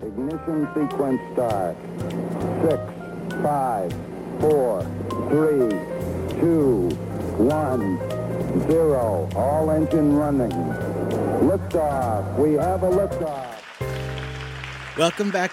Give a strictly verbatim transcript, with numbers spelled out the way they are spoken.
Ignition sequence start. Six, five, four, three, two, one, zero. All engine running. Liftoff. We have a liftoff. Welcome back